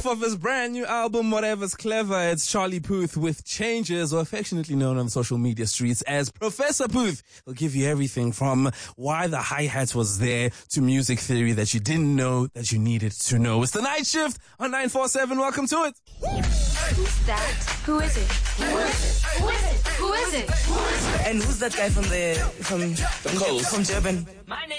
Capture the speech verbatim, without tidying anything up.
off of his brand new album, Whatever's Clever. It's Charlie Puth with Changes, or affectionately known on the social media streets as Professor Puth. He'll give you everything from why the hi-hat was there to music theory that you didn't know that you needed to know. It's the Night Shift on nine four seven. Welcome to it. Who's that? Who is it? Who is it? Who is it? Who is it? And who's that guy from the from coast. from Durban? My name